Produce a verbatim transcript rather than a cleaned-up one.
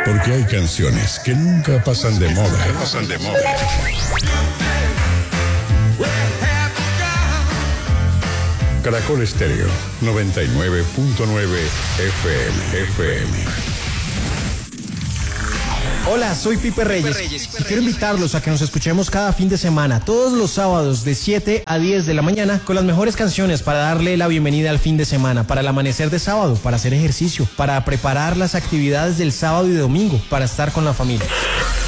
Porque hay canciones que nunca pasan de moda. Nunca pasan de moda. Caracol Estéreo, noventa y nueve punto nueve F M. F M. Hola, soy Pipe Reyes y quiero invitarlos a que nos escuchemos cada fin de semana, todos los sábados de siete a diez de la mañana, con las mejores canciones para darle la bienvenida al fin de semana, para el amanecer de sábado, para hacer ejercicio, para preparar las actividades del sábado y de domingo, para estar con la familia.